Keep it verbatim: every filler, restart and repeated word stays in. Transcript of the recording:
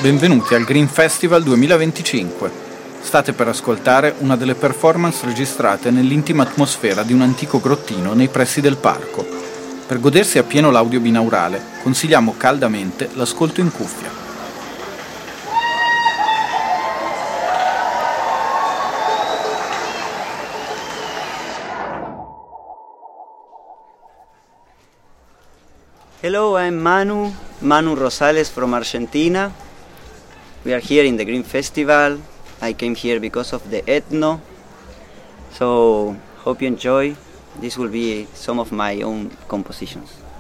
Benvenuti al Green Festival duemilaventicinque. State per ascoltare una delle performance registrate nell'intima atmosfera di un antico grottino nei pressi del parco. Per godersi appieno l'audio binaurale, consigliamo caldamente l'ascolto in cuffia. Hello, I'm Manu, Manu Rosales from Argentina. We are here in the Green Festival. I came here because of the Ethno. So, hope you enjoy. This will be some of my own compositions.